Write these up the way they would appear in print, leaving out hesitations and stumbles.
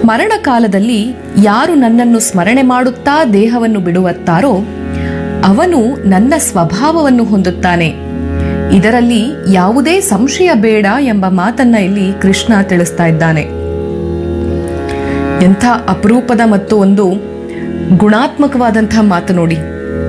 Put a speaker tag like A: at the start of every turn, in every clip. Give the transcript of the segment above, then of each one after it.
A: ಮರಣ ಕಾಲದಲ್ಲಿ ಯಾರು ನನ್ನನ್ನು ಸ್ಮರಣೆ ಮಾಡುತ್ತಾ ದೇಹವನ್ನು ಬಿಡುವತ್ತಾರೋ ಅವನು ನನ್ನ ಸ್ವಭಾವವನ್ನು ಹೊಂದುತ್ತಾನೆ. ಇದರಲ್ಲಿ ಯಾವುದೇ ಸಂಶಯ ಬೇಡ ಎಂಬ ಮಾತನ್ನ ಇಲ್ಲಿ ಕೃಷ್ಣ ತಿಳಿಸ್ತಾ ಇದ್ದಾನೆ. ಎಂಥ ಅಪರೂಪದ ಮತ್ತು ಒಂದು ಗುಣಾತ್ಮಕವಾದಂತಹ ಮಾತು ನೋಡಿ.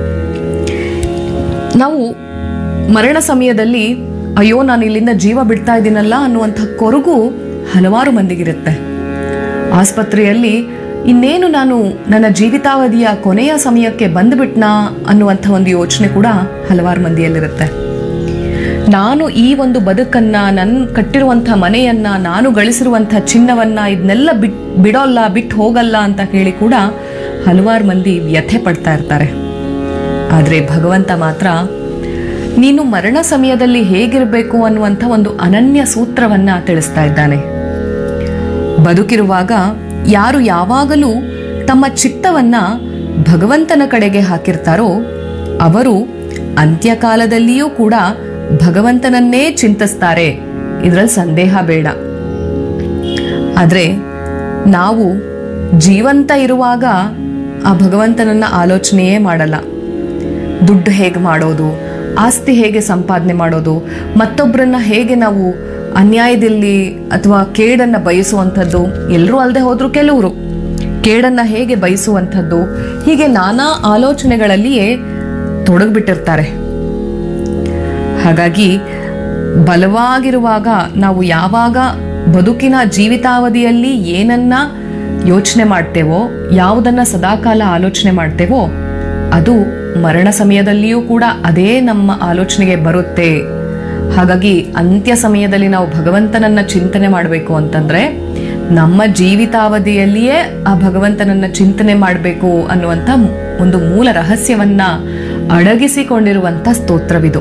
A: ನಾವು ಮರಣ ಸಮಯದಲ್ಲಿ ಅಯ್ಯೋ ನಾನು ಇಲ್ಲಿಂದ ಜೀವ ಬಿಡ್ತಾ ಇದ್ದೀನಲ್ಲ ಅನ್ನುವಂಥ ಕೊರಗು ಹಲವಾರು ಮಂದಿಗಿರುತ್ತೆ. ಆಸ್ಪತ್ರೆಯಲ್ಲಿ ಇನ್ನೇನು ನಾನು ನನ್ನ ಜೀವಿತಾವಧಿಯ ಕೊನೆಯ ಸಮಯಕ್ಕೆ ಬಂದುಬಿಟ್ನಾ ಅನ್ನುವಂಥ ಒಂದು ಯೋಚನೆ ಕೂಡ ಹಲವಾರು ಮಂದಿಯಲ್ಲಿರುತ್ತೆ. ನಾನು ಈ ಒಂದು ಬದುಕನ್ನ, ನನ್ನ ಕಟ್ಟಿರುವಂಥ ಮನೆಯನ್ನ, ನಾನು ಗಳಿಸಿರುವಂಥ ಚಿನ್ನವನ್ನ ಇದನ್ನೆಲ್ಲ ಬಿಡೋಲ್ಲ, ಬಿಟ್ಟು ಹೋಗಲ್ಲ ಅಂತ ಹೇಳಿ ಕೂಡ ಹಲವಾರು ಮಂದಿ ವ್ಯಥೆ ಪಡ್ತಾ ಇರ್ತಾರೆ. ಆದರೆ ಭಗವಂತ ಮಾತ್ರ ನೀನು ಮರಣ ಸಮಯದಲ್ಲಿ ಹೇಗಿರಬೇಕು ಅನ್ನುವಂಥ ಒಂದು ಅನನ್ಯ ಸೂತ್ರವನ್ನ ತಿಳಿಸ್ತಾ ಇದ್ದಾನೆ. ಬದುಕಿರುವಾಗ ಯಾರು ಯಾವಾಗಲೂ ತಮ್ಮ ಚಿತ್ತವನ್ನ ಭಗವಂತನ ಕಡೆಗೆ ಹಾಕಿರ್ತಾರೋ ಅವರು ಅಂತ್ಯಕಾಲದಲ್ಲಿಯೂ ಕೂಡ ಭಗವಂತನನ್ನೇ ಚಿಂತಿಸ್ತಾರೆ. ಇದರಲ್ಲಿ ಸಂದೇಹ ಬೇಡ. ಆದರೆ ನಾವು ಜೀವಂತ ಇರುವಾಗ ಆ ಭಗವಂತನನ್ನ ಆಲೋಚನೆಯೇ ಮಾಡಲ್ಲ. ದುಡ್ಡು ಹೇಗೆ ಮಾಡೋದು, ಆಸ್ತಿ ಹೇಗೆ ಸಂಪಾದನೆ ಮಾಡೋದು, ಮತ್ತೊಬ್ಬರನ್ನ ಹೇಗೆ ನಾವು ಅನ್ಯಾಯದಲ್ಲಿ ಅಥವಾ ಕೇಡನ್ನ ಬಯಸುವಂಥದ್ದು, ಎಲ್ಲರೂ ಅಲ್ಲದೆ ಹೋದ್ರು ಕೆಲವರು ಕೇಡನ್ನ ಹೇಗೆ ಬಯಸುವಂಥದ್ದು, ಹೀಗೆ ನಾನಾ ಆಲೋಚನೆಗಳಲ್ಲಿಯೇ ತೊಡಗಿಬಿಟ್ಟಿರ್ತಾರೆ. ಹಾಗಾಗಿ ಬಲವಾಗಿರುವಾಗ ನಾವು ಯಾವಾಗ ಬದುಕಿನ ಜೀವಿತಾವಧಿಯಲ್ಲಿ ಏನನ್ನ ಯೋಚನೆ ಮಾಡ್ತೇವೋ, ಯಾವುದನ್ನ ಸದಾಕಾಲ ಆಲೋಚನೆ ಮಾಡ್ತೇವೋ ಅದು ಮರಣ ಸಮಯದಲ್ಲಿಯೂ ಕೂಡ ಅದೇ ನಮ್ಮ ಆಲೋಚನೆಗೆ ಬರುತ್ತೆ. ಹಾಗಾಗಿ ಅಂತ್ಯ ಸಮಯದಲ್ಲಿ ನಾವು ಭಗವಂತನನ್ನ ಚಿಂತನೆ ಮಾಡಬೇಕು ಅಂತಂದ್ರೆ ನಮ್ಮ ಜೀವಿತಾವಧಿಯಲ್ಲಿಯೇ ಆ ಭಗವಂತನನ್ನ ಚಿಂತನೆ ಮಾಡಬೇಕು ಅನ್ನುವಂಥ ಒಂದು ಮೂಲ ರಹಸ್ಯವನ್ನ ಅಡಗಿಸಿಕೊಂಡಿರುವಂಥ ಸ್ತೋತ್ರವಿದು.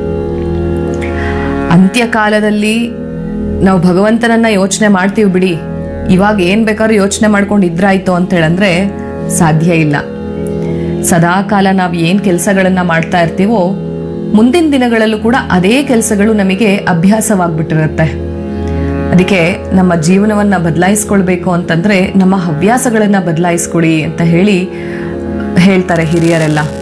A: ಅಂತ್ಯಕಾಲದಲ್ಲಿ ನಾವು ಭಗವಂತನನ್ನ ಯೋಚನೆ ಮಾಡ್ತೀವಿ ಬಿಡಿ, ಇವಾಗ ಏನ್ ಬೇಕಾದ್ರೂ ಯೋಚನೆ ಮಾಡ್ಕೊಂಡು ಇದ್ರಾಯ್ತು ಅಂತ ಹೇಳಂದ್ರೆ ಸಾಧ್ಯ ಇಲ್ಲ. ಸದಾಕಾಲ ನಾವು ಏನ್ ಕೆಲಸಗಳನ್ನ ಮಾಡ್ತಾ ಇರ್ತೀವೋ ಮುಂದಿನ ದಿನಗಳಲ್ಲೂ ಕೂಡ ಅದೇ ಕೆಲಸಗಳು ನಮಗೆ ಅಭ್ಯಾಸವಾಗ್ಬಿಟ್ಟಿರುತ್ತೆ. ಅದಕ್ಕೆ ನಮ್ಮ ಜೀವನವನ್ನ ಬದಲಾಯಿಸ್ಕೊಳ್ಬೇಕು ಅಂತಂದ್ರೆ ನಮ್ಮ ಹವ್ಯಾಸಗಳನ್ನ ಬದಲಾಯಿಸ್ಕೊಳ್ಳಿ ಅಂತ ಹೇಳ್ತಾರೆ ಹಿರಿಯರೆಲ್ಲ.